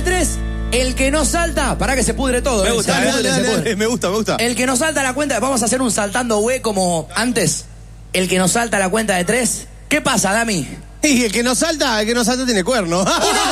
3, el que no salta, para que se pudre todo. Me gusta, me gusta. El que no salta a la cuenta, vamos a hacer un saltando güey como antes. El que no salta a la cuenta de 3. ¿Qué pasa, Dami? Y el que no salta tiene cuerno.